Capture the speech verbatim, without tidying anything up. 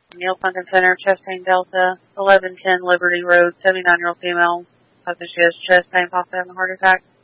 Neil Funkin Center, chest pain Delta, eleven ten Liberty Road, seventy-nine-year-old female. I think she has chest pain, possibly having a heart attack.